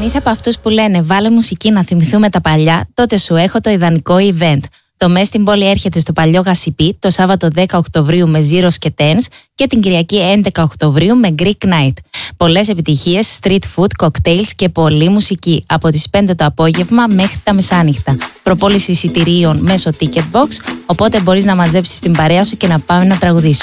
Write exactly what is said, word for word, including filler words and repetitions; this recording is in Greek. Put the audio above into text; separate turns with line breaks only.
είσαι από αυτούς που λένε βάλε μουσική να θυμηθούμε τα παλιά, τότε σου έχω το ιδανικό event. Το Μες στην Πόλη έρχεται στο Παλιό Γασιπί το Σάββατο δέκα Οκτωβρίου με Zeros και Tens και την Κυριακή έντεκα Οκτωβρίου με Greek Night. Πολλές επιτυχίες, street food, cocktails και πολλή μουσική από τις πέντε το απόγευμα μέχρι τα μεσάνυχτα. Προπόληση εισιτηρίων μέσω Ticketbox, οπότε μπορείς να μαζέψεις την παρέα σου και να πάμε να τραγουδήσουμε.